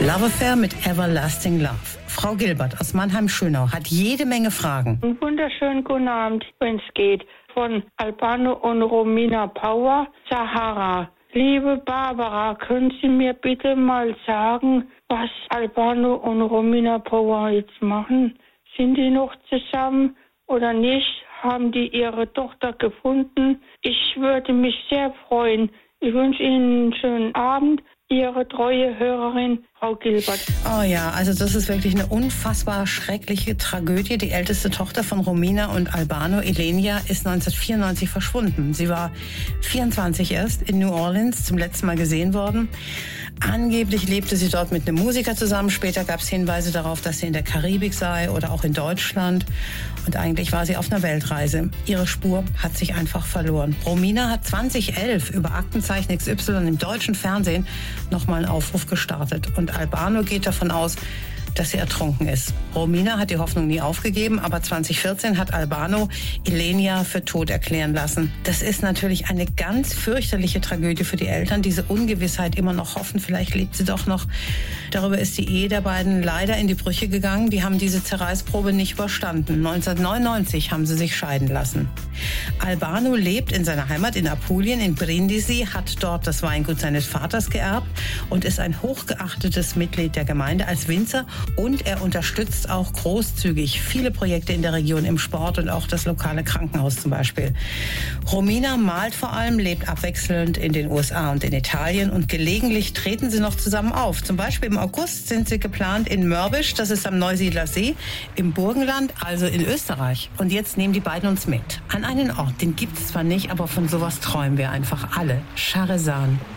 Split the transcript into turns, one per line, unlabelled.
Love Affair mit Everlasting Love. Frau Gilbert aus Mannheim-Schönau hat jede Menge Fragen.
Einen wunderschönen guten Abend, wenn es geht. Von Albano und Romina Power, Sahara. Liebe Barbara, können Sie mir bitte mal sagen, was Albano und Romina Power jetzt machen? Sind die noch zusammen oder nicht? Haben die ihre Tochter gefunden? Ich würde mich sehr freuen. Ich wünsche Ihnen einen schönen Abend. Ihre treue Hörerin, Frau Gilbert.
Oh ja, also das ist wirklich eine unfassbar schreckliche Tragödie. Die älteste Tochter von Romina und Albano, Elenia, ist 1994 verschwunden. Sie war 24 erst in New Orleans zum letzten Mal gesehen worden. Angeblich lebte sie dort mit einem Musiker zusammen. Später gab es Hinweise darauf, dass sie in der Karibik sei oder auch in Deutschland. Und eigentlich war sie auf einer Weltreise. Ihre Spur hat sich einfach verloren. Romina hat 2011 über Aktenzeichen XY im deutschen Fernsehen nochmal einen Aufruf gestartet. Und Albano geht davon aus, dass sie ertrunken ist. Romina hat die Hoffnung nie aufgegeben, aber 2014 hat Albano Elenia für tot erklären lassen. Das ist natürlich eine ganz fürchterliche Tragödie für die Eltern, diese Ungewissheit, immer noch hoffen, vielleicht lebt sie doch noch. Darüber ist die Ehe der beiden leider in die Brüche gegangen. Die haben diese Zerreißprobe nicht überstanden. 1999 haben sie sich scheiden lassen. Albano lebt in seiner Heimat in Apulien, in Brindisi, hat dort das Weingut seines Vaters geerbt und ist ein hochgeachtetes Mitglied der Gemeinde als Winzer. Und er unterstützt auch großzügig viele Projekte in der Region im Sport und auch das lokale Krankenhaus zum Beispiel. Romina malt vor allem, lebt abwechselnd in den USA und in Italien und gelegentlich treten sie noch zusammen auf. Zum Beispiel im August sind sie geplant in Mörbisch, das ist am Neusiedler See, im Burgenland, also in Österreich. Und jetzt nehmen die beiden uns mit an einen Ort, den gibt es zwar nicht, aber von sowas träumen wir einfach alle. Scharresan.